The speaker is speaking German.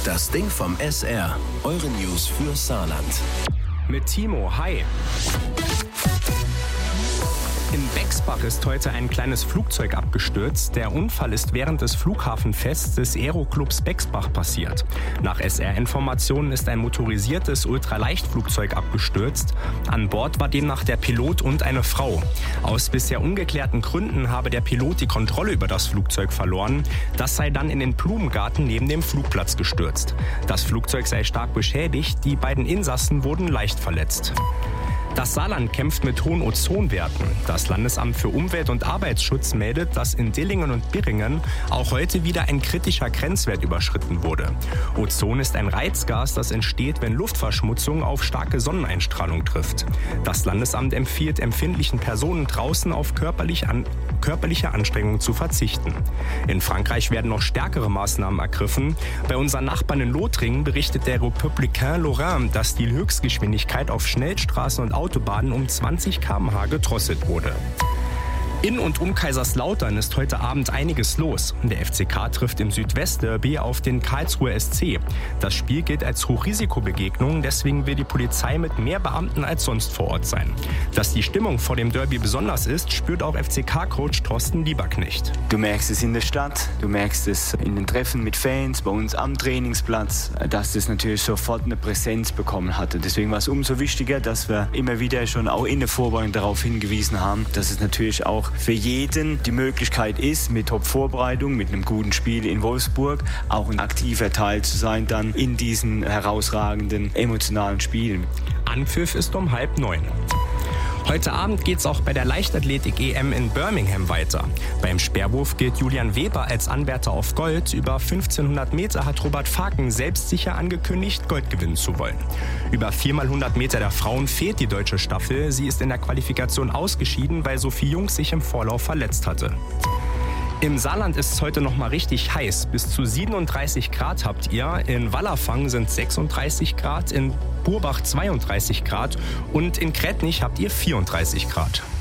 Das Ding vom SR. Eure News für Saarland. Mit Timo, hi. In Bexbach ist heute ein kleines Flugzeug abgestürzt. Der Unfall ist während des Flughafenfests des Aeroclubs Bexbach passiert. Nach SR-Informationen ist ein motorisiertes Ultraleichtflugzeug abgestürzt. An Bord war demnach der Pilot und eine Frau. Aus bisher ungeklärten Gründen habe der Pilot die Kontrolle über das Flugzeug verloren. Das sei dann in den Blumengarten neben dem Flugplatz gestürzt. Das Flugzeug sei stark beschädigt, die beiden Insassen wurden leicht verletzt. Das Saarland kämpft mit hohen Ozonwerten. Das Landesamt für Umwelt- und Arbeitsschutz meldet, dass in Dillingen und Birringen auch heute wieder ein kritischer Grenzwert überschritten wurde. Ozon ist ein Reizgas, das entsteht, wenn Luftverschmutzung auf starke Sonneneinstrahlung trifft. Das Landesamt empfiehlt empfindlichen Personen draußen auf körperliche Anstrengungen zu verzichten. In Frankreich werden noch stärkere Maßnahmen ergriffen. Bei unseren Nachbarn in Lothringen berichtet der Républicain Lorrain, dass die Höchstgeschwindigkeit auf Schnellstraßen und Autobahnen um 20 km/h gedrosselt wurde. In und um Kaiserslautern ist heute Abend einiges los. Der FCK trifft im Südwestderby auf den Karlsruher SC. Das Spiel gilt als Hochrisikobegegnung, deswegen will die Polizei mit mehr Beamten als sonst vor Ort sein. Dass die Stimmung vor dem Derby besonders ist, spürt auch FCK-Coach Thorsten Lieberknecht. Du merkst es in der Stadt, du merkst es in den Treffen mit Fans, bei uns am Trainingsplatz, dass das natürlich sofort eine Präsenz bekommen hatte. Deswegen war es umso wichtiger, dass wir immer wieder schon auch in der Vorbereitung darauf hingewiesen haben, dass es natürlich auch für jeden die Möglichkeit ist, mit Top-Vorbereitung, mit einem guten Spiel in Wolfsburg, auch ein aktiver Teil zu sein dann in diesen herausragenden emotionalen Spielen. Anpfiff ist um 8:30. Heute Abend geht's auch bei der Leichtathletik-EM in Birmingham weiter. Beim Speerwurf gilt Julian Weber als Anwärter auf Gold. Über 1500 Meter hat Robert Faken selbstsicher angekündigt, Gold gewinnen zu wollen. Über 4x100 Meter der Frauen fehlt die deutsche Staffel. Sie ist in der Qualifikation ausgeschieden, weil Sophie Jungs sich im Vorlauf verletzt hatte. Im Saarland ist es heute noch mal richtig heiß. Bis zu 37 Grad habt ihr. In Wallerfang sind 36 Grad, in Burbach 32 Grad und in Kretnich habt ihr 34 Grad.